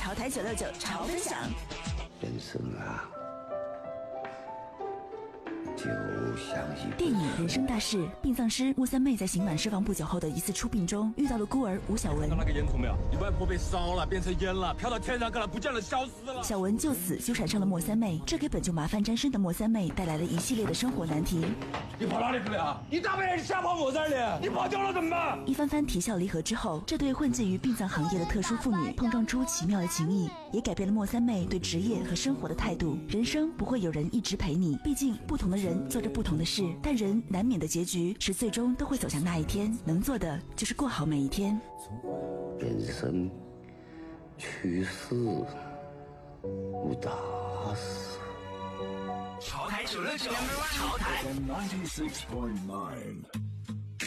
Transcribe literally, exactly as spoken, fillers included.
潮台九六九潮分享。 人生啊，就像一电影《人生大事》，殡葬师莫三妹在刑满释放不久后的一次出殡中，遇到了孤儿吴小文。 看到那个烟囱没有？你外婆被烧了，变成烟了，飘到天上去了，不见了，消失了。 小文就此纠缠上了莫三妹，这给本就麻烦沾身的莫三妹带来了一系列的生活难题。 你跑哪里去了？你大半夜瞎跑我这里，你跑丢了怎么办？ 一番番啼笑离合之后，这对混迹于殡葬行业的特殊妇女碰撞出奇妙的情谊，也改变了莫三妹对职业和生活的态度。人生不会有人一直陪你，毕竟不同的人做着不同的事，但人难免的结局是最终都会走向那一天，能做的就是过好每一天。 人生去世无大事。 潮台九六九，潮台。 ninety-six point nine